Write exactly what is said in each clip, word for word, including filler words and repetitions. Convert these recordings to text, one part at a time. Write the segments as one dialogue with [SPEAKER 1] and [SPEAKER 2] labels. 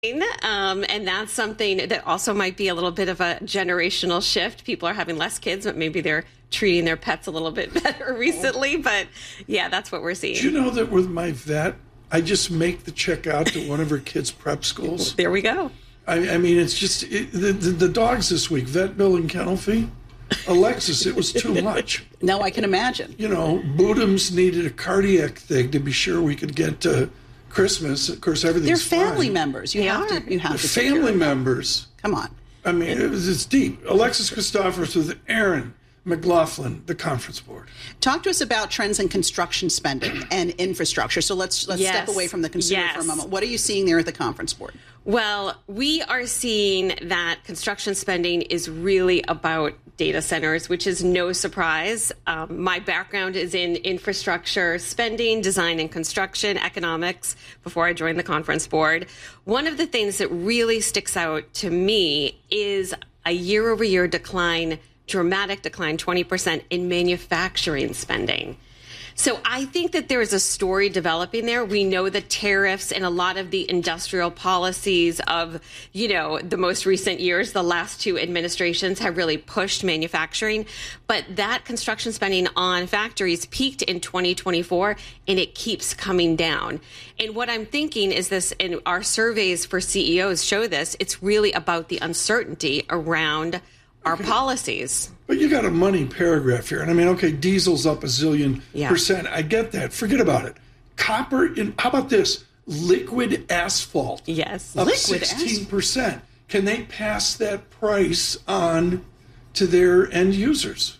[SPEAKER 1] Um, and that's something that also might be a little bit of a generational shift. People are having less kids, but maybe they're treating their pets a little bit better recently. But yeah, that's what we're seeing.
[SPEAKER 2] Do you know that with my vet, I just make the check out to one of her kids' prep schools?
[SPEAKER 1] There we go.
[SPEAKER 2] I, I mean, it's just it, the, the the dogs this week, vet bill and kennel fee. Alexis, it was too much.
[SPEAKER 3] No, I can imagine.
[SPEAKER 2] You know, Boodums needed a cardiac thing to be sure we could get to Christmas. Of course, everything's
[SPEAKER 3] They're family
[SPEAKER 2] fine.
[SPEAKER 3] members. You
[SPEAKER 1] They
[SPEAKER 3] have
[SPEAKER 1] are.
[SPEAKER 3] to. You have
[SPEAKER 2] They're
[SPEAKER 3] to. take
[SPEAKER 2] family
[SPEAKER 3] care of them.
[SPEAKER 2] members.
[SPEAKER 3] Come on.
[SPEAKER 2] I mean, it was it's deep. Alexis Christophers with Aaron McLaughlin, the conference board.
[SPEAKER 3] Talk to us about trends in construction spending and infrastructure. So let's let's
[SPEAKER 1] Yes.
[SPEAKER 3] step away from the consumer
[SPEAKER 1] Yes.
[SPEAKER 3] for a moment. What are you seeing there at the conference board?
[SPEAKER 1] Well, we are seeing that construction spending is really about data centers, which is no surprise. Um, my background is in infrastructure spending, design and construction, economics before I joined the conference board. One of the things that really sticks out to me is a year over year decline, dramatic decline, twenty percent in manufacturing spending. So I think that there's a story developing there. We know the tariffs and a lot of the industrial policies of, you know, the most recent years, the last two administrations have really pushed manufacturing. But that construction spending on factories peaked in twenty twenty-four and it keeps coming down. And what I'm thinking is this, and our surveys for C E Os show this, it's really about the uncertainty around our
[SPEAKER 2] Okay.
[SPEAKER 1] policies.
[SPEAKER 2] But you got a money paragraph here. And I mean, okay, diesel's up a zillion
[SPEAKER 1] Yeah.
[SPEAKER 2] percent. I get that. Forget about it. Copper, in, how about this? Liquid asphalt.
[SPEAKER 1] Yes.
[SPEAKER 2] Up
[SPEAKER 3] Liquid
[SPEAKER 2] sixteen percent. Can they pass that price on to their end users?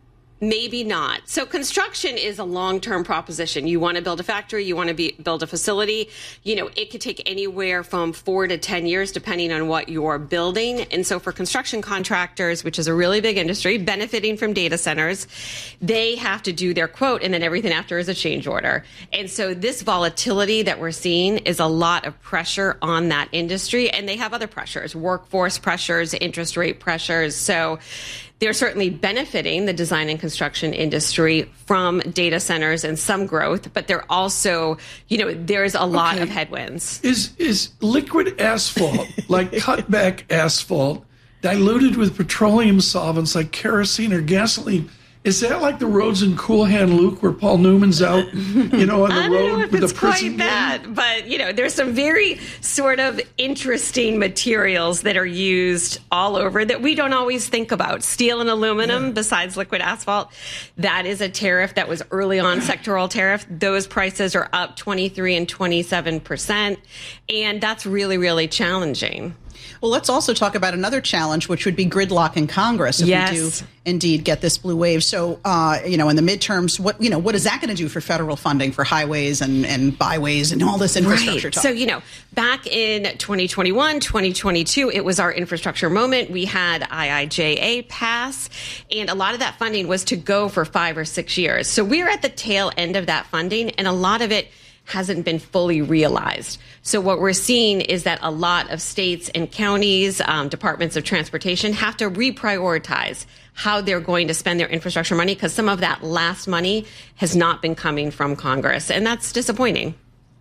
[SPEAKER 1] Maybe not. So construction is a long-term proposition. You want to build a factory, you want to be, build a facility. You know, it could take anywhere from four to ten years, depending on what you're building. And so for construction contractors, which is a really big industry, benefiting from data centers, they have to do their quote, and then everything after is a change order. And so this volatility that we're seeing is a lot of pressure on that industry. And they have other pressures, workforce pressures, interest rate pressures. So they're certainly benefiting the design and construction industry from data centers and some growth, but they're also, you know, there's a lot
[SPEAKER 2] Okay.
[SPEAKER 1] of headwinds.
[SPEAKER 2] Is is liquid asphalt, like cutback asphalt, diluted with petroleum solvents like kerosene or gasoline? Is that like the roads in Cool Hand Luke where Paul Newman's out, you know, on the
[SPEAKER 1] I don't
[SPEAKER 2] road
[SPEAKER 1] know if
[SPEAKER 2] with
[SPEAKER 1] it's
[SPEAKER 2] the prison
[SPEAKER 1] quite
[SPEAKER 2] gang?
[SPEAKER 1] that, but you know, there's some very sort of interesting materials that are used all over that we don't always think about. Steel and aluminum,
[SPEAKER 2] Yeah.
[SPEAKER 1] besides liquid asphalt, that is a tariff that was early on sectoral tariff. Those prices are up twenty-three and twenty-seven percent, and that's really, really challenging.
[SPEAKER 3] Well, let's also talk about another challenge, which would be gridlock in Congress if
[SPEAKER 1] Yes.
[SPEAKER 3] we do indeed get this blue wave. So, uh, you know, in the midterms, what you know, what is that going to do for federal funding for highways and, and byways and all this infrastructure
[SPEAKER 1] Right.
[SPEAKER 3] talk?
[SPEAKER 1] So, you know, back in twenty twenty-one, twenty twenty-two, it was our infrastructure moment. We had I I J A pass, and a lot of that funding was to go for five or six years. So we're at the tail end of that funding, and a lot of it hasn't been fully realized. So what we're seeing is that a lot of states and counties, um, departments of transportation have to reprioritize how they're going to spend their infrastructure money because some of that last money has not been coming from Congress, and that's disappointing.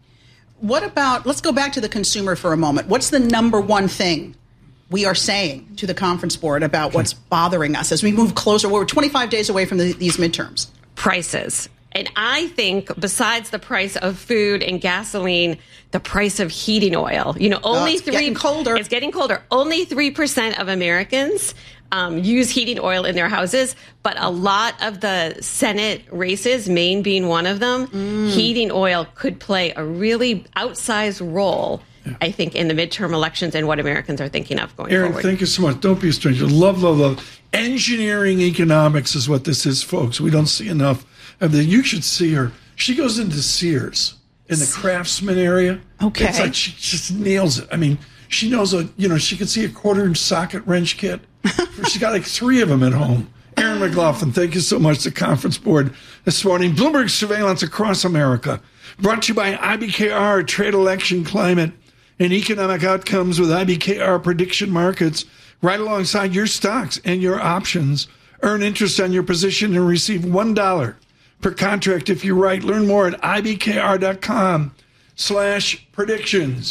[SPEAKER 3] What about, let's go back to the consumer for a moment. What's the number one thing we are saying to the conference board about what's bothering us as we move closer? We're twenty-five days away from the, these midterms.
[SPEAKER 1] Prices. And I think besides the price of food and gasoline, the price of heating oil, you know, only
[SPEAKER 3] it's
[SPEAKER 1] three
[SPEAKER 3] getting colder.
[SPEAKER 1] It's getting colder. Only three percent of Americans um, use heating oil in their houses, but a lot of the Senate races, Maine being one of them, mm. heating oil could play a really outsized role, yeah. I think, in the midterm elections and what Americans are thinking of going
[SPEAKER 2] Aaron,
[SPEAKER 1] forward.
[SPEAKER 2] thank you so much. Don't be a stranger. Love, love, love. Engineering economics is what this is, folks. We don't see enough of that. You should see her. She goes into Sears in the Craftsman area.
[SPEAKER 3] Okay.
[SPEAKER 2] It's like she just nails it. I mean, she knows a, you know, she can see a quarter inch socket wrench kit. She's got like three of them at home. Aaron McLaughlin, thank you so much. The conference board this morning. Bloomberg surveillance across America. Brought to you by I B K R, trade, election, climate, and economic outcomes with I B K R prediction markets right alongside your stocks and your options. Earn interest on your position and receive one dollar per contract if you write. Learn more at ibkr.com slash predictions.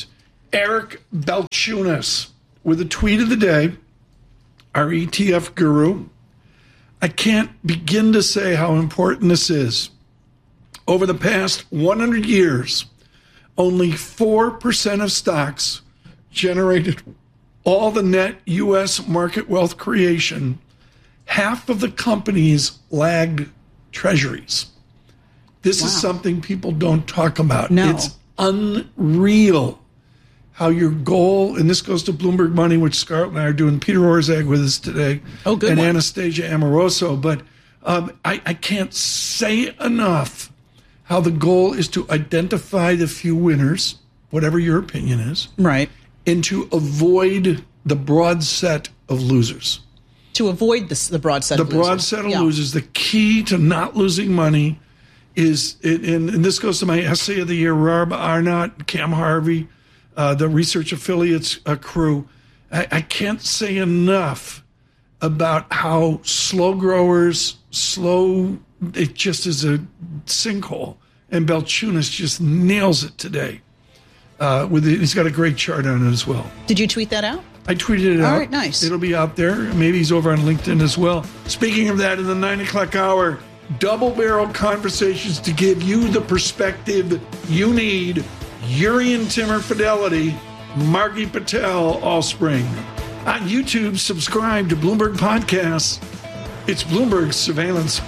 [SPEAKER 2] Eric Balchunas with a tweet of the day, our E T F guru. I can't begin to say how important this is. Over the past one hundred years, only four percent of stocks generated all the net U S market wealth creation. Half of the companies lagged treasuries. This wow. is something people don't talk about.
[SPEAKER 3] No.
[SPEAKER 2] It's unreal how your goal, and this goes to Bloomberg Money, which Scarlett and I are doing, Peter Orzag with us today,
[SPEAKER 3] oh, good
[SPEAKER 2] and
[SPEAKER 3] one.
[SPEAKER 2] Anastasia Amoroso. But um, I, I can't say enough how the goal is to identify the few winners, whatever your opinion is,
[SPEAKER 3] right,
[SPEAKER 2] and to avoid the broad set of losers.
[SPEAKER 3] To avoid this, the broad set
[SPEAKER 2] the
[SPEAKER 3] of losers.
[SPEAKER 2] The broad set of
[SPEAKER 3] yeah.
[SPEAKER 2] losers. The key to not losing money is, and, and this goes to my essay of the year, Rob Arnott, Cam Harvey, uh, the research affiliates uh, crew. I, I can't say enough about how slow growers, slow, it just is a sinkhole. And Balchunas just nails it today. Uh, with it, he's got a great chart on it as well.
[SPEAKER 3] Did you tweet that out?
[SPEAKER 2] I tweeted it out.
[SPEAKER 3] All right, nice.
[SPEAKER 2] It'll be out there. Maybe he's over on LinkedIn as well. Speaking of that, in the nine o'clock hour, double barrel conversations to give you the perspective you need. Urian Timmer Fidelity, Margie Patel, Allspring. On YouTube, subscribe to Bloomberg Podcasts. It's Bloomberg Surveillance.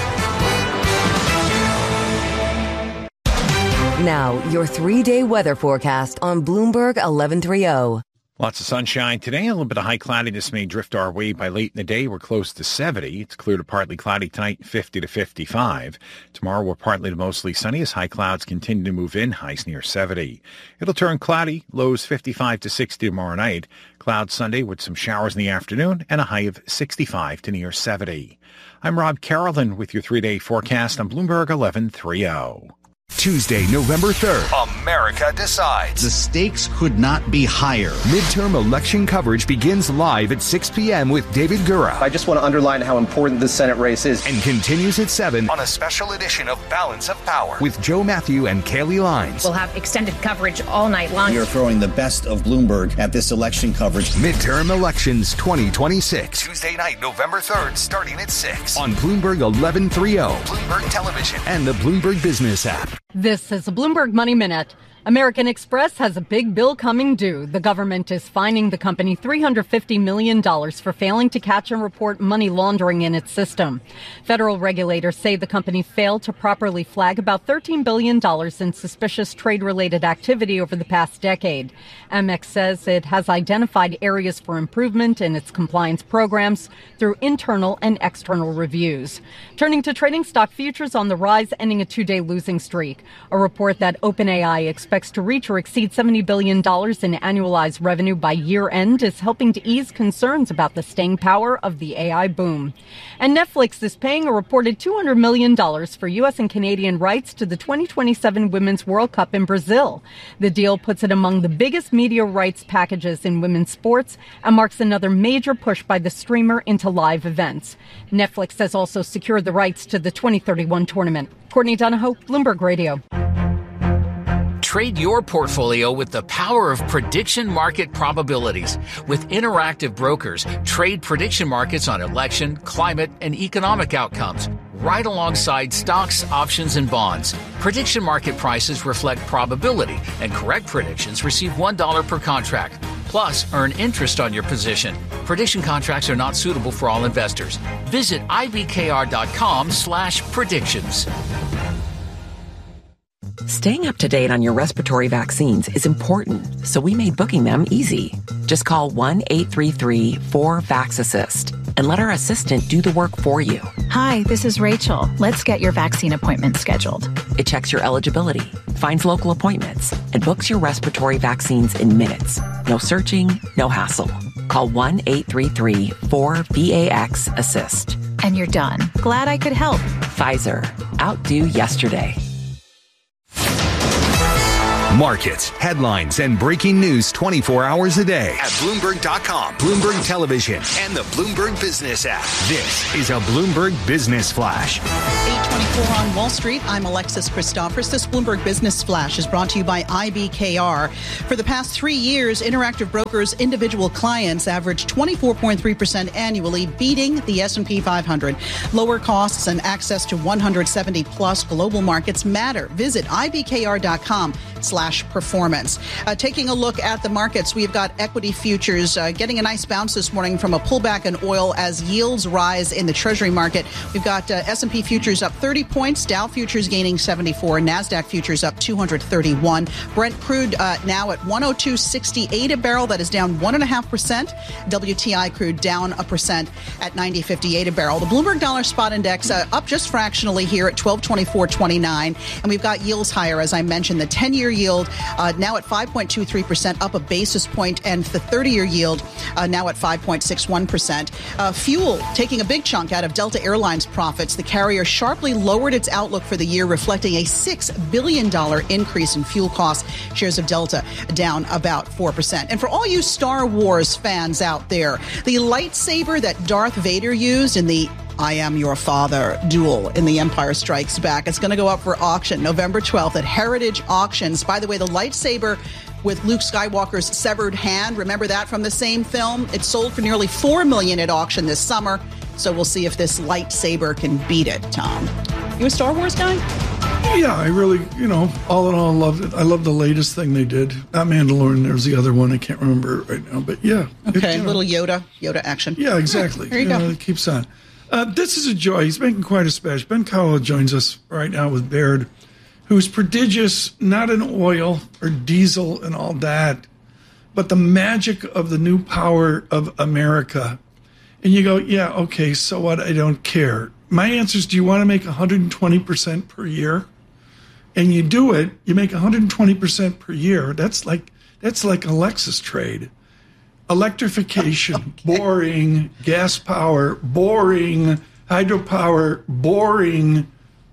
[SPEAKER 4] Now, your three-day weather forecast on Bloomberg eleven thirty.
[SPEAKER 5] Lots of sunshine today. A little bit of high cloudiness may drift our way by late in the day. We're close to seventy. It's clear to partly cloudy tonight, fifty to fifty-five. Tomorrow, we're partly to mostly sunny as high clouds continue to move in, highs near seventy. It'll turn cloudy, lows fifty-five to sixty tomorrow night. Clouds Sunday with some showers in the afternoon and a high of sixty-five to near seventy. I'm Rob Carolyn with your three-day forecast on Bloomberg eleven thirty.
[SPEAKER 6] Tuesday, November third.
[SPEAKER 7] America decides.
[SPEAKER 6] The stakes could not be higher. Midterm election coverage begins live at six p.m. with David Gura.
[SPEAKER 8] I just want to underline how important this Senate race is.
[SPEAKER 6] And continues at seven
[SPEAKER 7] on a special edition of Balance of Power
[SPEAKER 6] with Joe Matthew and Kaylee Lines.
[SPEAKER 9] We'll have extended coverage all night long.
[SPEAKER 10] We are throwing the best of Bloomberg at this election coverage.
[SPEAKER 6] Midterm elections twenty twenty-six.
[SPEAKER 7] Tuesday night, November third, starting at six.
[SPEAKER 6] On Bloomberg eleven thirty.
[SPEAKER 7] Bloomberg Television.
[SPEAKER 6] And the Bloomberg Business app.
[SPEAKER 11] This is a Bloomberg Money Minute. American Express has a big bill coming due. The government is fining the company three hundred fifty million dollars for failing to catch and report money laundering in its system. Federal regulators say the company failed to properly flag about thirteen billion dollars in suspicious trade-related activity over the past decade. Amex says it has identified areas for improvement in its compliance programs through internal and external reviews. Turning to trading, stock futures on the rise, ending a two-day losing streak. A report that OpenAI expects to reach or exceed seventy billion dollars in annualized revenue by year-end is helping to ease concerns about the staying power of the A I boom. And Netflix is paying a reported two hundred million dollars for U S and Canadian rights to the twenty twenty-seven Women's World Cup in Brazil. The deal puts it among the biggest media rights packages in women's sports and marks another major push by the streamer into live events. Netflix has also secured the rights to the twenty thirty-one tournament. Courtney Donahoe, Bloomberg Radio.
[SPEAKER 12] Trade your portfolio with the power of prediction market probabilities. With Interactive Brokers, trade prediction markets on election, climate, and economic outcomes, right alongside stocks, options, and bonds. Prediction market prices reflect probability, and correct predictions receive one dollar per contract. Plus, earn interest on your position. Prediction contracts are not suitable for all investors. Visit ibkr.com slash predictions.
[SPEAKER 4] Staying up to date on your respiratory vaccines is important, so we made booking them easy. Just call one eight three three four VAX-ASSIST and let our assistant do the work for you.
[SPEAKER 13] Hi, this is Rachel. Let's get your vaccine appointment scheduled.
[SPEAKER 4] It checks your eligibility, finds local appointments, and books your respiratory vaccines in minutes. No searching, no hassle. Call one eight three three four VAX-ASSIST.
[SPEAKER 13] And you're done. Glad I could help.
[SPEAKER 4] Pfizer. Outdo yesterday.
[SPEAKER 6] Markets, headlines, and breaking news twenty-four hours a day
[SPEAKER 7] At Bloomberg dot com,
[SPEAKER 6] Bloomberg Television,
[SPEAKER 7] and the Bloomberg Business app.
[SPEAKER 6] This is a Bloomberg Business Flash.
[SPEAKER 3] eight twenty-four on Wall Street. I'm Alexis Christophers. This Bloomberg Business Flash is brought to you by I B K R. For the past three years, Interactive Brokers' individual clients averaged twenty-four point three percent annually, beating the S and P five hundred. Lower costs and access to one hundred seventy plus global markets matter. Visit I B K R dot com slash performance. Uh, taking a look at the markets, we've got equity futures uh, getting a nice bounce this morning from a pullback in oil as yields rise in the Treasury market. We've got uh, S and P futures up thirty points, Dow futures gaining seventy-four, NASDAQ futures up two hundred thirty-one. Brent crude uh, now at one oh two sixty-eight a barrel. That is down one point five percent. W T I crude down a percent at ninety fifty-eight a barrel. The Bloomberg Dollar Spot Index uh, up just fractionally here at twelve twenty-four twenty-nine. And we've got yields higher, as I mentioned. The ten-year yield uh, now at five point two three percent, up a basis point, and the thirty-year yield uh, now at five point six one percent. Uh, fuel taking a big chunk out of Delta Airlines profits. The carrier sharply lowered its outlook for the year, reflecting a six billion dollars increase in fuel costs. Shares of Delta down about four percent. And for all you Star Wars fans out there, the lightsaber that Darth Vader used in the I Am Your Father duel in The Empire Strikes Back, it's going to go up for auction November twelfth at Heritage Auctions. By the way, the lightsaber with Luke Skywalker's severed hand, remember that from the same film? It sold for nearly four million dollars at auction this summer. So we'll see if this lightsaber can beat it, Tom. You a Star Wars guy?
[SPEAKER 2] Yeah, I really, you know, all in all, loved it. I love the latest thing they did. Not Mandalorian, there's the other one. I can't remember it right now, but yeah.
[SPEAKER 3] Okay,
[SPEAKER 2] it, you
[SPEAKER 3] little
[SPEAKER 2] know,
[SPEAKER 3] Yoda, Yoda action.
[SPEAKER 2] Yeah, exactly.
[SPEAKER 3] Right, there you, you go.
[SPEAKER 2] Know, it keeps on. Uh, this is a joy. He's making quite a splash. Ben Cowell joins us right now with Baird, who's prodigious, not in oil or diesel and all that, but the magic of the new power of America. And you go, yeah, okay, so what? I don't care. My answer is, do you want to make one hundred twenty percent per year? And you do it, you make one hundred twenty percent per year. That's like that's like a Lexus trade. Electrification, okay. Boring, gas power, boring, hydropower, boring,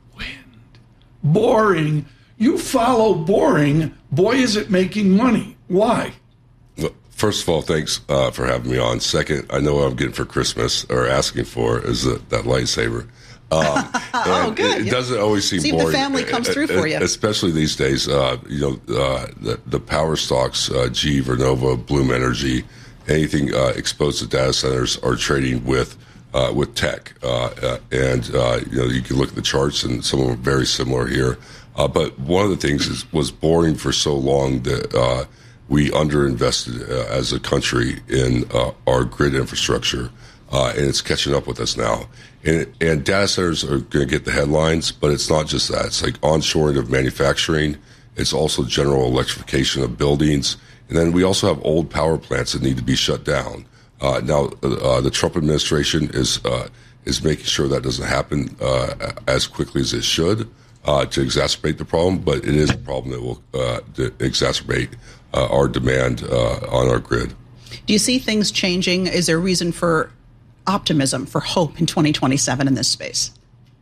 [SPEAKER 2] wind, boring. You follow boring, boy, is it making money. Why?
[SPEAKER 14] Well, first of all, thanks uh, for having me on. Second, I know what I'm getting for Christmas, or asking for, is that, that lightsaber. Um,
[SPEAKER 3] oh, good.
[SPEAKER 14] It, it doesn't always seem
[SPEAKER 3] See
[SPEAKER 14] boring.
[SPEAKER 3] See if the family comes through for you.
[SPEAKER 14] Especially these days, uh, you know, uh, the, the power stocks, uh, G, Vernova, Bloom Energy, anything uh, exposed to data centers are trading with uh, with tech. Uh, uh, and, uh, you know, you can look at the charts, and some of them are very similar here. Uh, but one of the things is, was boring for so long that uh, we underinvested uh, as a country in uh, our grid infrastructure. Uh, and it's catching up with us now. And, and data centers are going to get the headlines, but it's not just that. It's like onshoring of manufacturing. It's also general electrification of buildings. And then we also have old power plants that need to be shut down. Uh, now, uh, the Trump administration is uh, is making sure that doesn't happen uh, as quickly as it should uh, to exacerbate the problem, but it is a problem that will uh, exacerbate uh, our demand uh, on our grid.
[SPEAKER 3] Do you see things changing? Is there a reason for optimism, for hope in twenty twenty-seven in this space?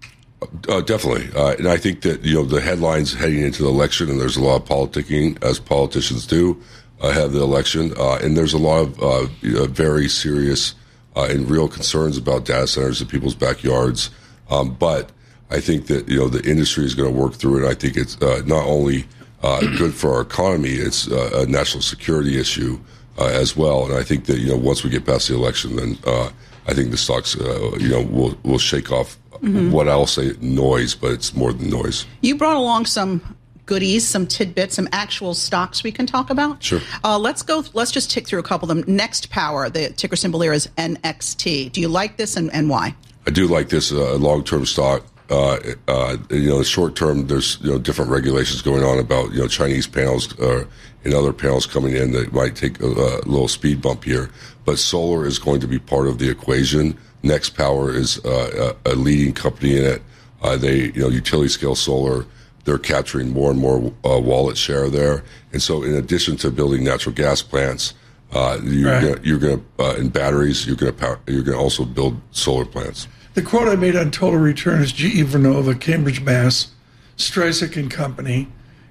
[SPEAKER 14] Uh, definitely. Uh, and I think that, you know, the headlines heading into the election, and there's a lot of politicking, as politicians do, ahead of the election. Uh, and there's a lot of uh, very serious uh, and real concerns about data centers in people's backyards. Um, but I think that, you know, the industry is going to work through it. I think it's uh, not only uh, good for our economy, it's uh, a national security issue uh, as well. And I think that, you know, once we get past the election, then uh, I think the stocks, uh, you know, will will shake off mm-hmm. what I'll say noise, but it's more than noise.
[SPEAKER 3] You brought along some goodies, some tidbits, some actual stocks we can talk about.
[SPEAKER 14] Sure.
[SPEAKER 3] Uh, let's go. Let's just tick through a couple of them. Next Power, the ticker symbol here is N X T. Do you like this, and, and why?
[SPEAKER 14] I do like this uh, long-term stock. Uh, uh, you know, short term, there's you know different regulations going on about you know Chinese panels uh, and other panels coming in that might take a, a little speed bump here. But solar is going to be part of the equation. Next Power is uh, a, a leading company in it. Uh, they, you know, utility scale solar. They're capturing more and more uh, wallet share there. And so, in addition to building natural gas plants, uh, you're right. gonna, you're going to uh, in batteries. You're going to you're going to also build solar plants.
[SPEAKER 2] The quote I made on total return is G E Vernova, Cambridge, Mass, Streisand and Company.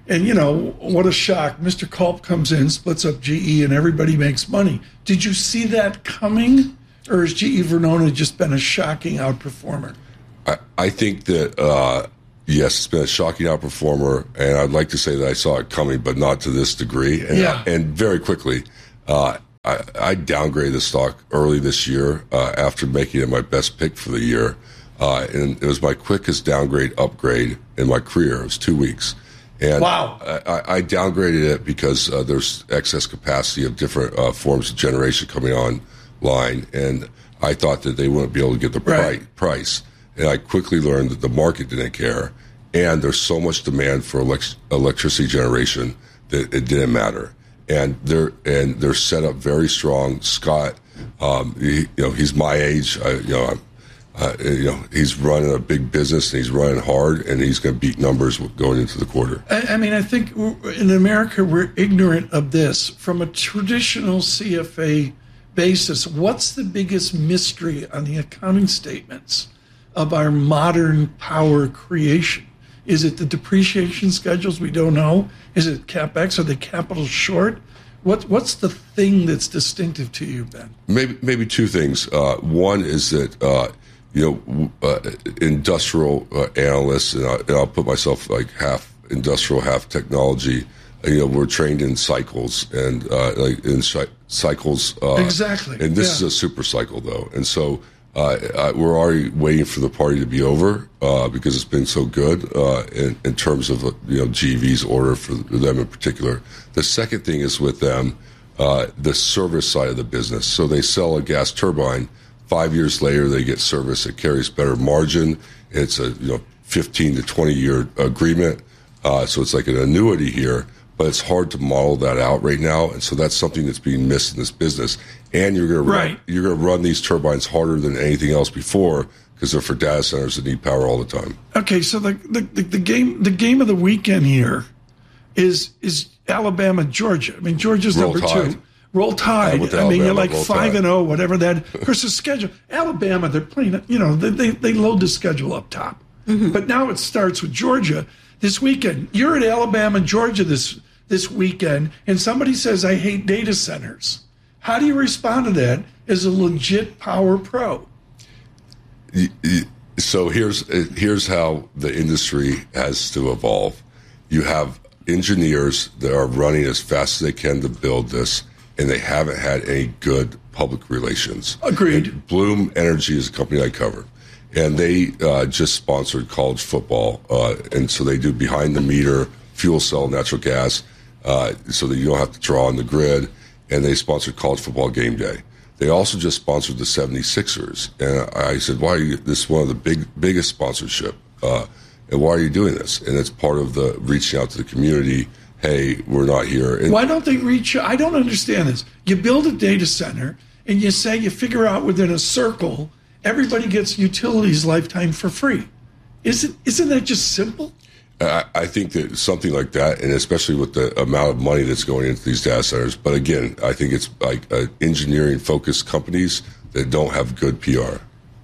[SPEAKER 2] And, you know, what a shock. Mister Culp comes in, splits up G E, and everybody makes money. Did you see that coming? Or has G E Vernona just been a shocking outperformer?
[SPEAKER 14] I, I think that, uh, yes, it's been a shocking outperformer. And I'd like to say that I saw it coming, but not to this degree. And,
[SPEAKER 2] yeah.
[SPEAKER 14] uh, and very quickly, uh, I, I downgraded the stock early this year uh, after making it my best pick for the year. Uh, and it was my quickest downgrade upgrade in my career. It was two weeks. And
[SPEAKER 2] wow.
[SPEAKER 14] I, I downgraded it because uh, there's excess capacity of different uh, forms of generation coming online, and I thought that they wouldn't be able to get the
[SPEAKER 2] right.
[SPEAKER 14] pri- price. And I quickly learned that the market didn't care, and there's so much demand for elect- electricity generation that it didn't matter. And they're and they're set up very strong. Scott, um, he, you know, he's my age. I, you know, I'm. Uh, you know, he's running a big business and he's running hard, and he's going to beat numbers going into the quarter.
[SPEAKER 2] I, I mean, I think in America we're ignorant of this. From a traditional C F A basis, what's the biggest mystery on the accounting statements of our modern power creation? Is it the depreciation schedules we don't know? Is it CapEx? Are they capital short? What, what's the thing that's distinctive to you, Ben?
[SPEAKER 14] Maybe maybe two things. Uh, one is that uh, you know uh, industrial uh, analysts, and, I, and I'll put myself like half industrial, half technology. You know, we're trained in cycles and uh, like in cy- cycles. Uh,
[SPEAKER 2] exactly.
[SPEAKER 14] And this
[SPEAKER 2] yeah.
[SPEAKER 14] is a super cycle, though, and so. Uh, I, we're already waiting for the party to be over uh, because it's been so good uh, in, in terms of you know G V's order for them in particular. The second thing is with them, uh, the service side of the business. So they sell a gas turbine. Five years later, they get service. It carries better margin. It's a you know fifteen to twenty year agreement. Uh, so it's like an annuity here. But it's hard to model that out right now, and so that's something that's being missed in this business. And you're going
[SPEAKER 2] right.
[SPEAKER 14] to you're going to run these turbines harder than anything else before because they're for data centers that need power all the time.
[SPEAKER 2] Okay, so the the, the, the game the game of the weekend here is is Alabama Georgia. I mean Georgia's
[SPEAKER 14] Roll
[SPEAKER 2] number
[SPEAKER 14] Tide.
[SPEAKER 2] two. Roll Tide.
[SPEAKER 14] Uh,
[SPEAKER 2] I mean
[SPEAKER 14] Alabama,
[SPEAKER 2] you're like
[SPEAKER 14] Roll
[SPEAKER 2] five
[SPEAKER 14] Tide.
[SPEAKER 2] and zero, whatever that. Of course, the schedule. Alabama, they're playing. You know, they they, they load the schedule up top. Mm-hmm. But now it starts with Georgia this weekend. You're at Alabama, Georgia this. this weekend, and somebody says, I hate data centers. How do you respond to that as a legit power pro?
[SPEAKER 14] So here's here's how the industry has to evolve. You have engineers that are running as fast as they can to build this, and they haven't had any good public relations.
[SPEAKER 2] Agreed.
[SPEAKER 14] And Bloom Energy is a company I cover, and they uh, just sponsored college football, uh, and so they do behind-the-meter fuel cell natural gas, Uh, so that you don't have to draw on the grid, and they sponsored college football game day. They also just sponsored the seventy-sixers, and I said, why are you, this is one of the big, biggest sponsorship, uh, and why are you doing this? And it's part of the reaching out to the community, hey, we're not here. And
[SPEAKER 2] why don't they reach, I don't understand this. You build a data center, and you say you figure out within a circle, everybody gets utilities lifetime for free. Isn't, isn't that just simple?
[SPEAKER 14] I, I think that something like that, and especially with the amount of money that's going into these data centers. But again, I think it's like uh, engineering-focused companies that don't have good P R.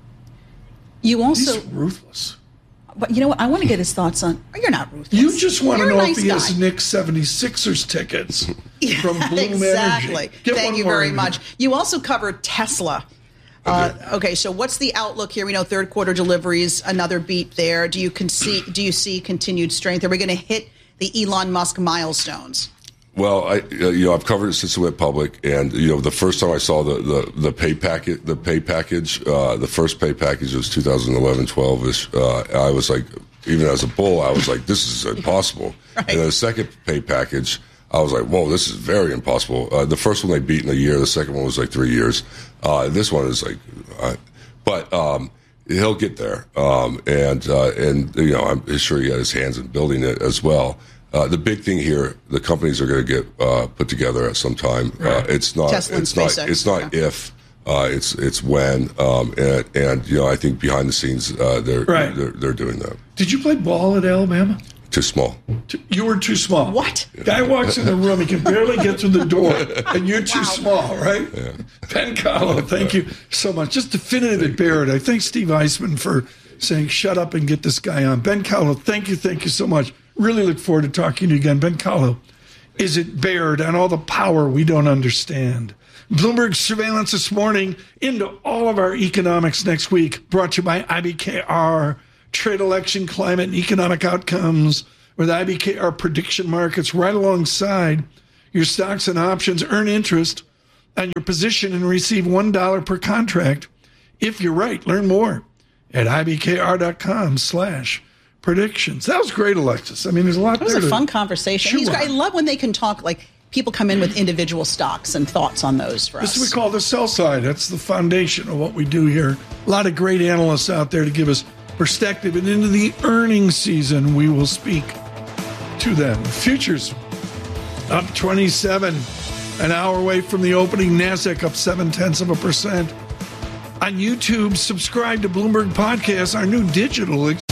[SPEAKER 3] You also
[SPEAKER 2] He's ruthless.
[SPEAKER 3] But you know what? I want to get his thoughts on. Oh, you're not ruthless.
[SPEAKER 2] You just want
[SPEAKER 3] You're
[SPEAKER 2] to know
[SPEAKER 3] a nice
[SPEAKER 2] if he
[SPEAKER 3] guy.
[SPEAKER 2] has Knicks seventy-sixers tickets
[SPEAKER 3] Yeah,
[SPEAKER 2] from Bloom
[SPEAKER 3] exactly.
[SPEAKER 2] Energy. Get
[SPEAKER 3] Thank
[SPEAKER 2] one
[SPEAKER 3] you
[SPEAKER 2] more
[SPEAKER 3] very
[SPEAKER 2] in
[SPEAKER 3] much.
[SPEAKER 2] here.
[SPEAKER 3] You also covered Tesla. Uh, okay, so what's the outlook here? We know third quarter deliveries, another beat there. Do you con- see, do you see continued strength? Are we going to hit the Elon Musk milestones?
[SPEAKER 14] Well, I uh, you know I've covered it since it went public, and you know the first time I saw the the, the pay packet, the pay package, uh, the first pay package was two thousand eleven, twelve ish. Uh, I was like, even as a bull, I was like, this is impossible. Right. And then the second pay package, I was like, whoa, this is very impossible. Uh, the first one they beat in a year. The second one was like three years. Uh, this one is like, uh, but um, he'll get there. Um, and, uh, and, you know, I'm sure he had his hands in building it as well. Uh, the big thing here, the companies are going to get uh, put together at some time. Right. Uh, it's not,
[SPEAKER 3] Tesla
[SPEAKER 14] it's
[SPEAKER 3] and
[SPEAKER 14] not,
[SPEAKER 3] SpaceX.
[SPEAKER 14] it's not
[SPEAKER 3] Yeah.
[SPEAKER 14] if, uh, it's, it's when. Um, and, and, you know, I think behind the scenes, uh, they're,
[SPEAKER 2] Right.
[SPEAKER 14] they're, they're doing that.
[SPEAKER 2] Did you play ball at Alabama?
[SPEAKER 14] Too small.
[SPEAKER 2] You were too small.
[SPEAKER 3] What?
[SPEAKER 2] Guy walks in the room, he can barely get through the door, and you're too
[SPEAKER 3] Wow.
[SPEAKER 2] small, right?
[SPEAKER 14] Yeah.
[SPEAKER 2] Ben Kahlo, thank you so much. Just definitive at Barrett. I thank Steve Eisman for saying, shut up and get this guy on. Ben Kahlo, thank you, thank you so much. Really look forward to talking to you again. Ben Kahlo is at Baird on all the power we don't understand. Bloomberg Surveillance this morning into all of our economics next week, brought to you by I B K R, Trade, Election, Climate, and Economic Outcomes, with I B K R prediction markets right alongside your stocks and options. Earn interest on your position and receive one dollar per contract. If you're right, learn more at ibkr.com slash predictions. That was great, Alexis. I mean, there's a lot
[SPEAKER 3] there. It was
[SPEAKER 2] there
[SPEAKER 3] a
[SPEAKER 2] to
[SPEAKER 3] fun conversation. He's, I love when they can talk, like, people come in with individual stocks and thoughts on those for us.
[SPEAKER 2] This is what we call the sell side. That's the foundation of what we do here. A lot of great analysts out there to give us perspective. And into the earnings season, we will speak to them. Futures up twenty-seven, an hour away from the opening. NASDAQ up seven-tenths of a percent. On YouTube, subscribe to Bloomberg Podcast, our new digital